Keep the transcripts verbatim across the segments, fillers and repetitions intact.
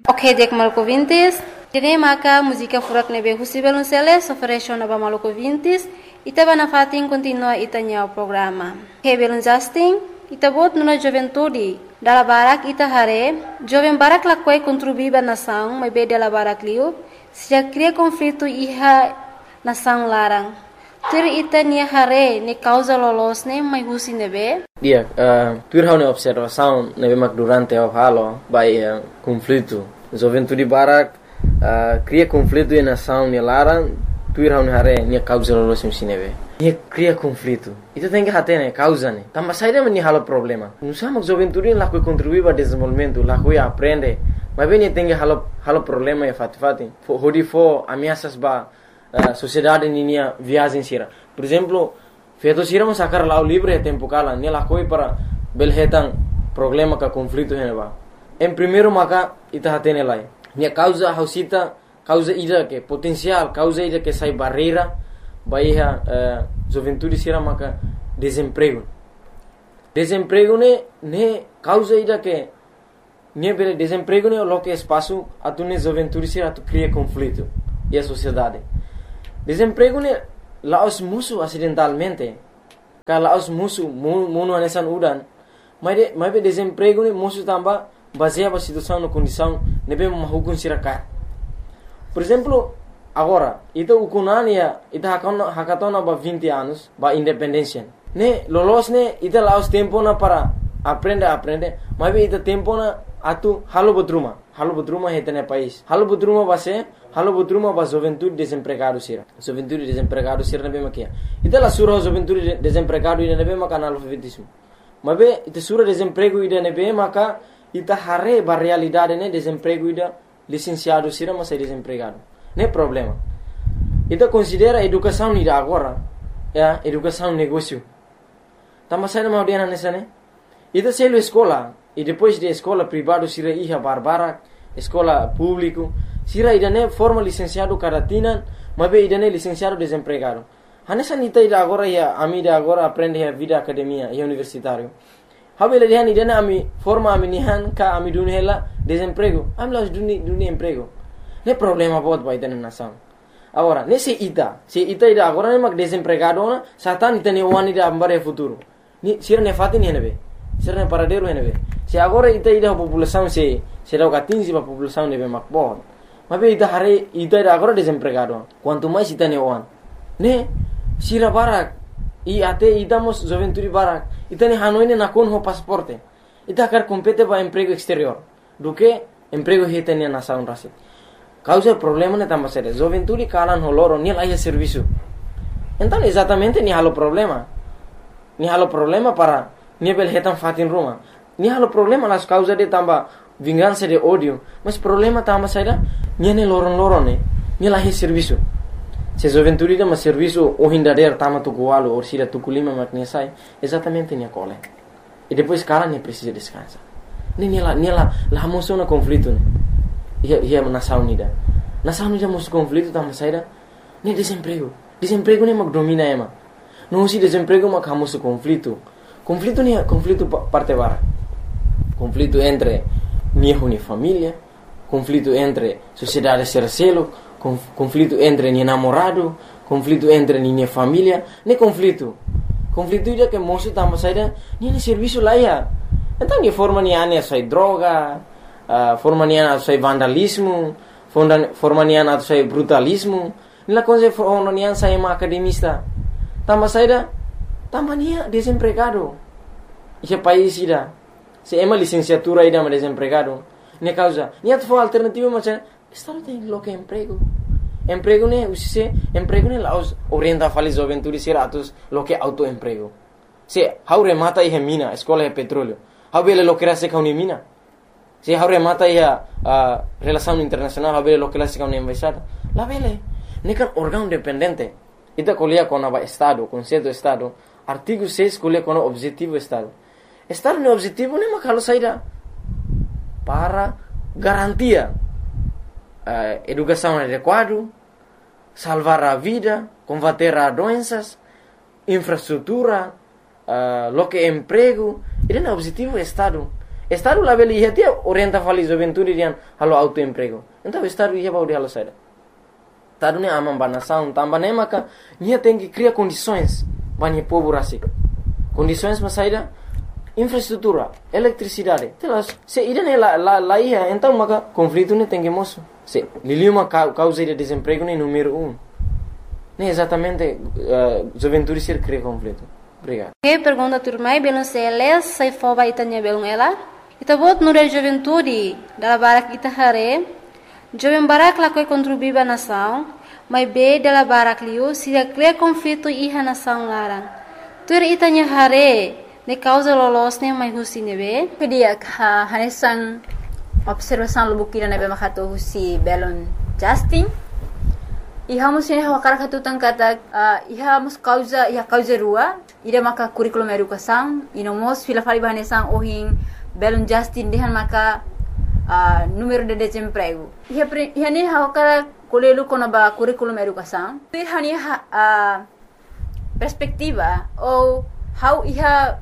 Ok, dek maluco vintis. Tene maka música furak nebe husibel unseles oferecio naba maluco vintis. Itaba na fatin continua itanya o programa. Hebel Justin, itabot nuna juventude. Dala barak ita hare, jovem barak lakwai contribuiba nação, mas be dala barak liu, se cria conflito iha nação larang. Tur ita nia hare ne causa lolos ne mai husi nebe. Dia, uh, tur hau ne observação nebe mak durante o halo by uh, conflito. Juventude barak uh, cria conflito e nação ne larang, tur hau ne hare nia causa lolos musi nebe. Nia cria conflito. Itu tem que hate ne causa ne. Tambah saída meni halo problema. Nusa mak juventude lá que contribui para desenvolvimento, lá que aprende. Mas bem tem que halo halo problema e fati fati. Hodi fo ameaças ba uh, sociedade ninia viagem sira. Por exemplo, feito sira mas sacar lá o livre tempo kala, ne lá coi para belhetan problema ka conflito ne ba. Em primeiro maka ita hate ne lai. Nia causa hausita causa ida que potencial, causa ida que sai barreira baia uh, juventude sira maka desemprego. Desemprego ne ne causa ida que ne bele desemprego ne lo que espaço atu ne juventude sira tu cria conflito e a sociedade. Desemprego ne laos musu acidentalmente. Ka laos musu mono anesan udan. Mas de mas be desemprego ne musu tamba baseia a situação no condição ne be mahukun sira ka. Por exemplo, agora, ita ukunania, ita hakatona, hakatona ba vinte anos, ba independência. Ne, lolos ne, ita laos tempo na para aprender, aprender, mas ita tempo na atu halo bodruma, halo bodruma heta ne país. Halo bodruma ba se, halo bodruma ba juventude desempregado sira. Juventude desempregado sira ne be makia. Ita la sura juventude desempregado ida ne be maka analfabetismo. Mas be ita sura desemprego ida ne be maka ita hare ba realidade ne desemprego ida licenciado sira mas é desempregado. Não é problema. Então considera educação ida agora, é educação negócio. Tama sai na audiana nessa né? Então se ele escola e depois de escola privado sira iha barbara, escola público, sira ida né forma licenciado caratina, mas be ida né licenciado desempregado. Hanessa nita ida agora ia amida agora aprende a vida academia e universitário. Habele dia ida né ami forma ami nihan ka ami dunhela desemprego. Am las duni duni emprego. Não é problema bot ba ida na nação. Agora, nesse ita, se ita ida agora ne mag desempregado na, satan ita ne wani da ambare futuro. Ni sira ne fati ne nebe. Sira ne paradero ne nebe. Se agora ita ida a população se se dá quinze ba população nebe mag bot. Mas be ita hare ita ida agora desempregado. Quanto mais ita ne wan. Ne sira barak e até ita mos juventude barak. Ita ne hanoi ne nakon ho pasaporte. Ita quer compete ba emprego exterior. Do que emprego heta ne nação rasit. Causa problema ne tamba sério. Juventude kalan holoro ni lá serviço. Então exatamente ni halo problema. Ni halo problema para ni bel hetan fatin Roma. Ni halo problema las causa de tamba vingança de ódio. Mas problema tamba sério ni ne loron loron ne. Ni lá serviço. Se juventude de mas serviço o hindader tama tu gualo ou sira tu kulima maknesai exatamente ni cole. E depois kalan ni precisa descansar. Ni ni lá ni lá lá moção na conflito ne. Ia ia nação unida. Nação unida mos conflito tama saída. Nem desemprego. Desemprego nem mag domina ema. Não se desemprego mag hamos conflito. Conflito nem conflito parte bara. Conflito entre minha uni família, conflito entre sociedade sercelo, conflito entre minha namorado, conflito entre minha família, nem conflito. Conflito ida que moço tama saída, nem serviço lá ia. Então que forma ni ane sai droga. Uh, forma nian atau sai vandalismo, forma nian atau sai brutalismo. Nila konse forma nian sai ma academista. Tamba saida, tamba nia desempregado. Esse país ida, se ema licenciatura ida ma desempregado. Ne causa, nia tu alternativa macam, estado tem lo que emprego. Emprego ne usise, emprego ne laos orienta fali juventude sira atus lo que autoemprego. Se haure mata ihe mina, escola de petróleo. Haubele lo que era se kauni mina. Se haure mata ia uh, relação internacional haber lo que la siga una embaixada la vele nekan órgão dependente ita colia com o estado conceito estado artigo seis colia com o objetivo estado estado no objetivo nem makalo saída para garantia uh, educação adequada salvar a vida combater a doenças infraestrutura uh, lo que emprego ida no objetivo estado Estado lá beli ia dia orienta fali juventude dian halo autoemprego. Então estado ia baudi halo saída. Estado ne amam banação, tambah ne maka ia tem que criar condições banyak povo rasik. Condições para saída infraestrutura, eletricidade. Telas, se ida ne la la la ia, então maka conflito ne tem que moço. Se liliuma causa de desemprego ne número um. Ne exatamente uh, juventude ser cria conflito. Obrigado. Que pergunta turmai belum seles sai foba itanya belum ela. Ita bot nure juventude dala barak ita hare. Jovem barak la koi contribuiba nação, mas be dala barak liu sida cria conflito iha nação larang. Tur itanya hare ne causa lolos ne mai husi nebe. Kedia ha hanesan observação lubukira nebe makato husi belon Justin. Iha musin hawa karakatu tangkata uh, iha mus causa iha causa rua ida maka curriculum educação ino mos fila fali bahanesan ohin belon Justin dehan maka uh, número de desemprego iha iha ne hawa kara kolelu kona ba curriculum educação iha ni uh, perspectiva ou how iha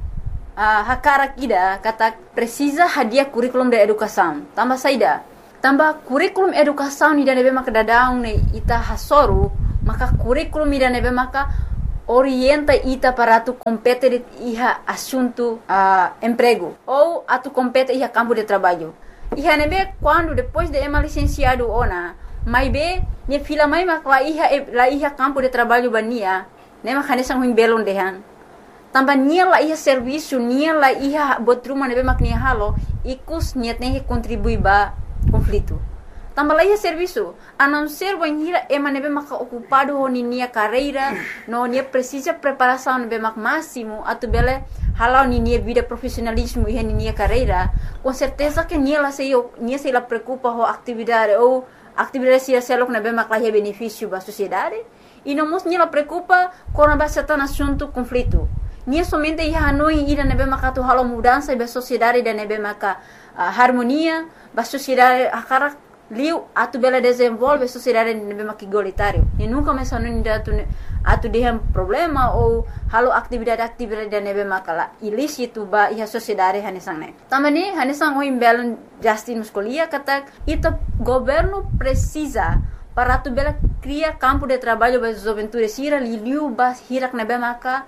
uh, hakara kida kata precisa hadia curriculum de educação tambah saida tambah kurikulum educação ni nebe maka dadaung ne ita hasoru maka kurikulum ni nebe maka orienta ita para tu compete iha assunto uh, emprego ou atu compete iha campo de trabalho iha nebe quando depois de ema licenciado ona mai be ne fila mai maka la iha la iha campo de trabalho bania ne maka nesang huim belon dehan tambah nia la iha serviço nia la iha botruma nebe mak nia halo ikus niat ne contribui ba conflito. Tambah lagi serviço, a não ser banhira ema nebe maka ocupado ho nia carreira, no nia precisa preparação nebe mak máximo, atu bele halau nia vida profissionalismo e nia carreira, com certeza que nia la sei nia sei la preocupa ho atividade ou atividade se selok nebe mak la benefício ba sociedade, e não mos nia la preocupa com a base tan assunto conflito. Nia somente ia hanoi ida nebe maka tu halau mudança ba sociedade da nebe maka uh, harmonia ba sociedade akara liu atu bela desenvolve sociedade nebe maka igualitário e nunca mais hanoi ida atu atu dehem problema ou halau atividade-atividade da nebe maka la ilícito ba ia sociedade hanesang ne tamani hanesang o imbelon Justin muscolia kata ita governo precisa para tu bela cria campo de trabalho ba juventude sira liu ba hirak nebe maka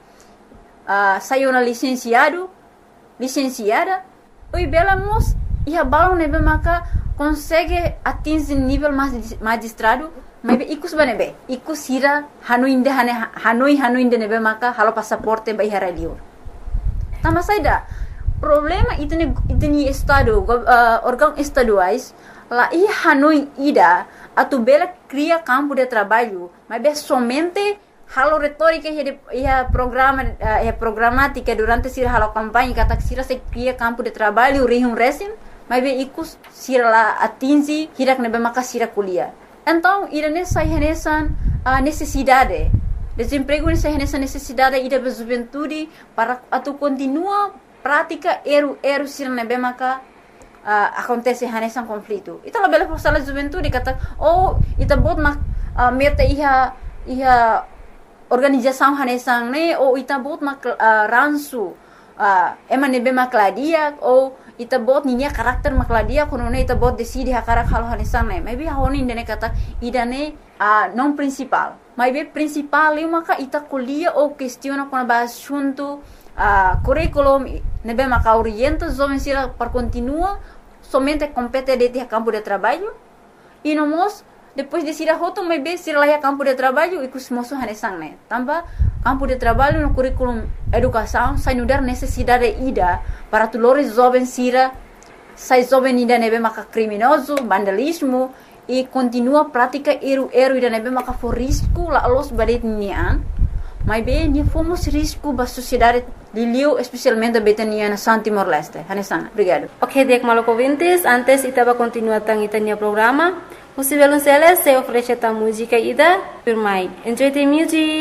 Uh, saiu na licenciado, licenciada, oi bela mos ia balão nebe maka consegue atingir nível magistrado, mas ikus banebe, ikus hira hanoi inde hane hanoi hanoi inde nebe maka halo passaporte ba ihara liur. Tama saida problema itu ni itu ni estado uh, órgão estaduais lá ia hanoi ida atu bela cria campo de trabalho, mas be somente halo retórica ia programa ia programática durante sira halo campanha kata sira se cria campo de trabalho rihum resim mas be ikus sira la atingi hirak nebe maka sira kuliah então ira nessa renesan a necessidade desemprego nessa renesan necessidade ida be juventude para atu continua prática eru eru sira nebe maka uh, acontece renesan conflito ita la bela força la juventude kata oh ita bot mak uh, meta iha iha organização hanesang ne ou ita bot mak uh, ransu uh, ema nebe makladia ou ita bot ninya karakter makladia kono ne ita bot decide hakarak halo hanesang ne maybe honi ndene kata idane uh, non principal maybe principal li maka ita kuliah ou questiona kono ba assunto uh, curriculum nebe maka orienta jovem sira para continua somente compete de campo de trabalho e no mos depois de sira hoto mai be sira lá campo de trabalho e kus moço hanesang ne tambah campo de trabalho no curriculum educação sai nudar necessidade ida para tulores jovem sira sai jovem ida nebe maka criminoso vandalismo e continua prática eru eru ida nebe maka for risco la los badet nian mai be ni fomos risco ba sociedade liliu especialmente betania na San Timor Leste hanesang obrigado. Ok, dek maloko vintes antes itaba continua tang itania programa. Você vê se oferece a música ida, por mais. Enjoy the music.